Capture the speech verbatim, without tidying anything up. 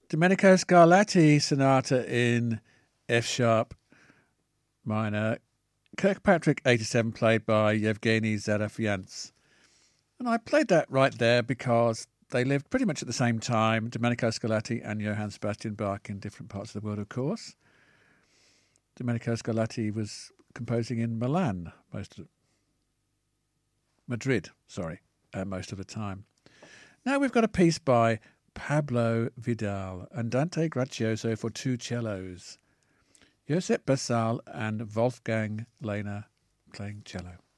Domenico Scarlatti Sonata in F sharp minor. Kirkpatrick eighty-seven, played by Yevgeny Zarafians. And I played that right there because they lived pretty much at the same time, Domenico Scarlatti and Johann Sebastian Bach, in different parts of the world, of course. Domenico Scarlatti was composing in Milan, most of Madrid, sorry, uh, most of the time. Now we've got a piece by Pablo Vidal, Andante Grazioso for two cellos. Josep Basal and Wolfgang Lehner playing cello.